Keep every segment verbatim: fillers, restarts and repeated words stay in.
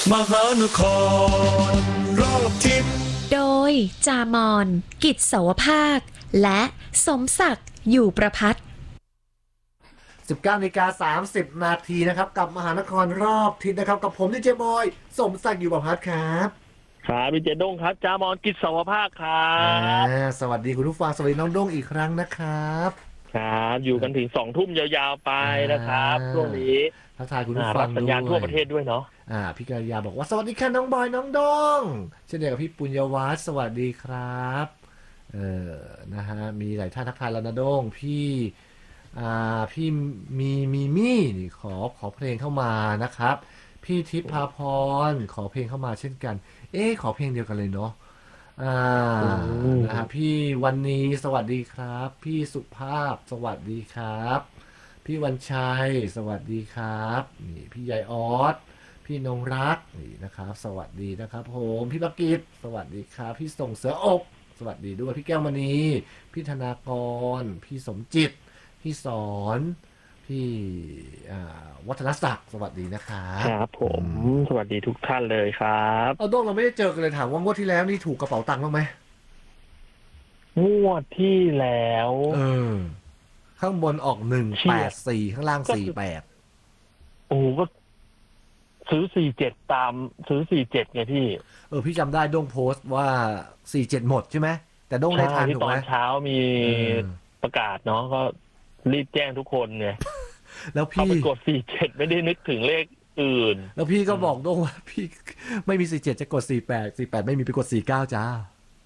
มหานครรอบทิศโดยจามอนกิจสวภาคและสมศักดิ์อยู่ประพัฒน์สิบเก้านาฬิกาสามสิบนาทีนะครับกับมหานครรอบทิศนะครับกับผมดีเจบอยสมศักดิ์อยู่ประพัฒน์ครับครับพี่เจด้งครับจามอนกิจสวภาคครับสวัสดีคุณผู้ฟังสวัสดีน้องด้งอีกครั้งนะครับครับอยู่กันถึงสองทุ่มยาวๆไปนะครับช่วงนี้ทักทายคุณผู้ฟังสัญญาณทั่วประเทศด้วยเนาะอ่าพี่กัลยาบอกว่าสวัสดีค่ะน้องบอยน้องดงเช่นเดียวกับพี่ปุญญวัฒน์สวัสดีครับเออนะฮะมีหลายท่านทักทายแล้วนะด้งพี่อ่าพี่มีมีมี่นี่ขอขอเพลงเข้ามานะครับพี่ทิพย์ภาพรขอเพลงเข้ามาเช่นกันเอ๊ะขอเพลงเดียวกันเลยเนาะอ่านะฮะพี่วันนี้สวัสดีครับพี่สุภาพสวัสดีครับพี่วันชัยสวัสดีครับนี่พี่ใหญ่ออสพี่นงรักนี่นะครับสวัสดีนะครับผมพี่ประกิตสวัสดีครับพี่ส่งเสืออบสวัสดีด้วยพี่แก้วมณีพี่ธนากรพี่สมจิตพี่สอนพี่วัฒนศักดิ์สวัสดีนะครับครับผมสวัสดีทุกท่านเลยครับเอาด้งเราไม่ได้เจอกันเลยถามว่างวดที่แล้วนี่ถูกกระเป๋าตังค์บ้างไหมงวดที่แล้วเออข้างบนออกหนึ่งแปดสี่ข้างล่างสี่แปดโอ้ก็ซื้อสี่เจ็ดตามซื้อสี่เจ็ดไงพี่เออพี่จำได้ด้งโพสต์ว่าสี่เจ็ดหมดใช่ไหมแต่ด้งได้ทันถูกไหมตอนเช้ามีประกาศเนาะก็รีบแจ้งทุกคนไงแล้วพี่เอาไปกดสี่เจ็ดไม่ได้นึกถึงเลขอื่นแล้วพี่ก็บอกด้งว่าพี่ไม่มีสี่เจ็ดจะกดสี่แปดสี่แปดไม่มีไปกดสี่เก้าจ้า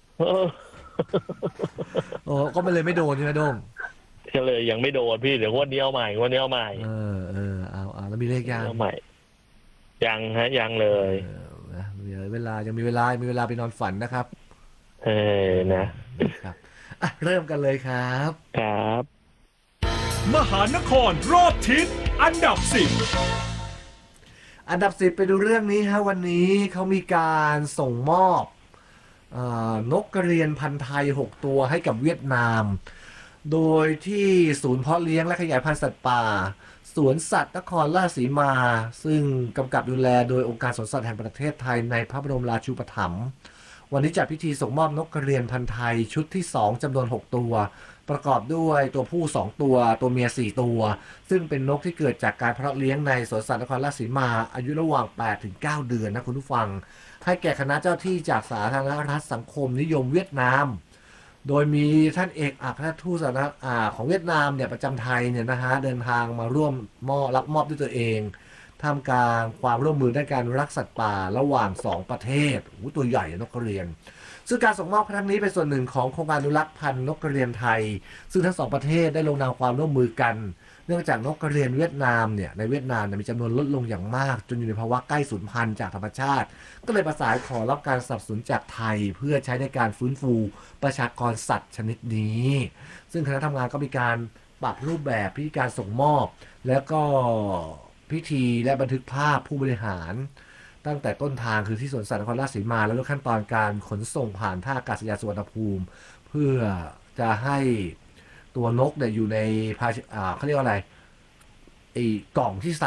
โอ้ก็ไม่เลยไม่โดนใช่ไหมด้งก็เลยยังไม่โดนพี่เดี๋ยวงวดนี้เอาใหม่งวดนี้เอาใหม่เออเออเอาเอาแล้วมีเลขยังเอาใหม่ยังฮะยังเลยมีเวลายังมีเวลามีเวลาไปนอนฝันนะครับเออนะครับอ่ะเริ่มกันเลยครับครับมหานครรอบทิศอันดับสิบอันดับสิบไปดูเรื่องนี้ฮะวันนี้เขามีการส่งมอบนกกระเรียนพันธุ์ไทยหกตัวให้กับเวียดนามโดยที่ศูนย์เพาะเลี้ยงและขยายพันธุ์สัตว์ป่าสวนสัตว์นครราชสีมาซึ่งกำกับดูแลโดยองค์การสวนสัตว์แห่งประเทศไทยในพระบรมราชูปถัมภ์วันนี้จัดพิธีส่งมอบนกกระเรียนพันธุ์ไทยชุดที่สองจำนวนหกตัวประกอบด้วยตัวผู้สองตัวตัวเมียสี่ตัวซึ่งเป็นนกที่เกิดจากการเพาะเลี้ยงในสวนสัตว์นครราชสีมาอายุระหว่าง แปดถึงเก้า เดือนนะคุณผู้ฟังให้แก่คณะเจ้าที่จากสาธารณรัฐสังคมนิยมเวียดนามโดยมีท่านเอกอัครราชทูตสาธารณรัฐของเวียดนามเนี่ยประจำไทยเนี่ยนะฮะเดินทางมาร่วมมอบรับมอบด้วยตัวเองท่ามกลางความร่วมมือในการรักสัตว์ป่าระหว่างสองประเทศโอ้ตัวใหญ่นกกระเรียนซึ่งการส่งมอบครั้งนี้เป็นส่วนหนึ่งของโครงการอนุรักษ์พันธุ์นกกระเรียนไทยซึ่งทั้งสองประเทศได้ลงนามความร่วมมือกันเนื่องจากนกกระเรียนเวียดนามเนี่ยในเวียดนามมีจำนวนลดลงอย่างมากจนอยู่ในภาวะใกล้สูญพันธุ์จากธรรมชาติก็เลยประสานขอรับการสนับสนุนจากไทยเพื่อใช้ในการฟื้นฟูประชากรสัตว์ชนิดนี้ซึ่งคณะทำงานก็มีการปรับรูปแบบพิธีการส่งมอบแล้วก็พิธีและบันทึกภาพผู้บริหารตั้งแต่ต้นทางคือที่สวนสัตว์นครราชสีมาแล้วก็ขั้นตอนการขนส่งผ่านท่าอากาศยานสุวรรณภูมิเพื่อจะให้ตัวนกเนี่ยอยู่ในภาชเขาเรียกว่าอะไรไอ้กล่องที่ใส่